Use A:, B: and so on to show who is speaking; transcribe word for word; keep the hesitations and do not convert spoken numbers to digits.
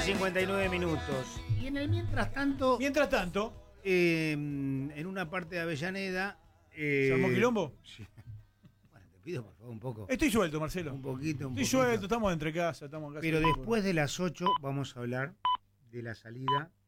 A: cincuenta y nueve minutos. Y en el mientras tanto.
B: Mientras tanto.
A: Eh, en una parte de Avellaneda. Eh,
B: ¿Se armó quilombo?
A: Sí. Bueno, te pido por favor un poco.
B: Estoy suelto, Marcelo.
A: Un poquito, un
B: Estoy
A: poquito.
B: suelto, estamos entre casa, estamos acá.
A: Pero después de las ocho vamos a hablar de la salida